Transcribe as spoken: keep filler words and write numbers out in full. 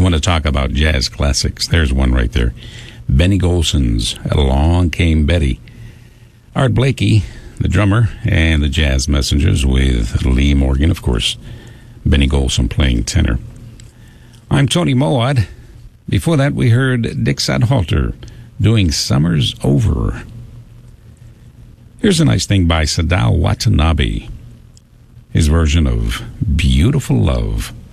want to talk about jazz classics, there's one right there. Benny Golson's Along Came Betty. Art Blakey, the drummer, and the Jazz Messengers with Lee Morgan, of course. Benny Golson playing tenor. I'm Tony Mowat. Before that, we heard Dick Sadhalter doing Summer's Over. Here's a nice thing by Sadao Watanabe, his version of Beautiful Love.